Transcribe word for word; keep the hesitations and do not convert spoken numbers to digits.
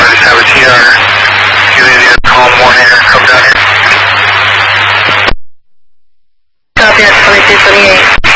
just have a T R. Get in here, call morning and come down here. Copy, that's twenty-two twenty-eight.